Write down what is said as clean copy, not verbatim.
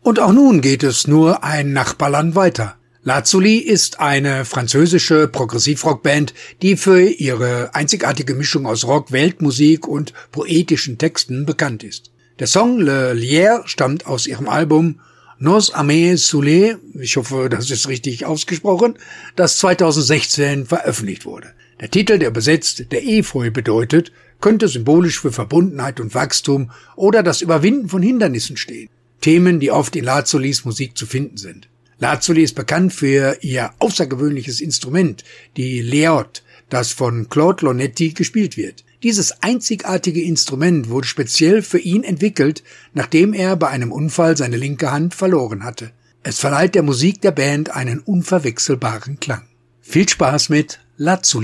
Und auch nun geht es nur ein Nachbarland weiter. Lazuli ist eine französische Progressivrockband, die für ihre einzigartige Mischung aus Rock, Weltmusik und poetischen Texten bekannt ist. Der Song Le Lierre stammt aus ihrem Album Nos Amis Soulés, ich hoffe, das ist richtig ausgesprochen, das 2016 veröffentlicht wurde. Der Titel, der übersetzt der Efeu bedeutet, könnte symbolisch für Verbundenheit und Wachstum oder das Überwinden von Hindernissen stehen. Themen, die oft in Lazulis Musik zu finden sind. Lazuli ist bekannt für ihr außergewöhnliches Instrument, die Léote, das von Claude Lonetti gespielt wird. Dieses einzigartige Instrument wurde speziell für ihn entwickelt, nachdem er bei einem Unfall seine linke Hand verloren hatte. Es verleiht der Musik der Band einen unverwechselbaren Klang. Viel Spaß mit Lazuli.